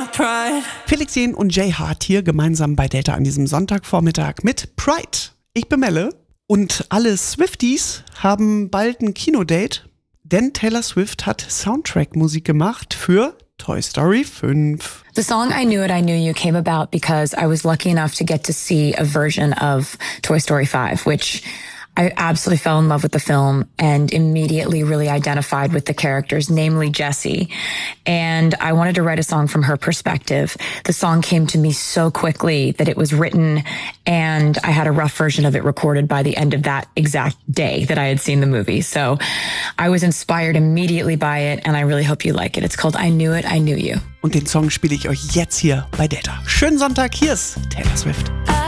pride. Felix Jähn und Jay Hart hier gemeinsam bei Delta an diesem Sonntagvormittag mit Pride. Ich bin Melle und alle Swifties haben bald ein Kinodate, denn Taylor Swift hat Soundtrack-Musik gemacht für Toy Story 5. The song I Knew You came about because I was lucky enough to get to see a version of Toy Story 5, which I absolutely fell in love with the film and immediately really identified with the characters, namely Jessie. And I wanted to write a song from her perspective. The song came to me so quickly that it was written and I had a rough version of it recorded by the end of that exact day that I had seen the movie. So I was inspired immediately by it and I really hope you like it. It's called I Knew You. Und den Song spiele ich euch jetzt hier bei Delta. Schönen Sonntag, hier ist Taylor Swift.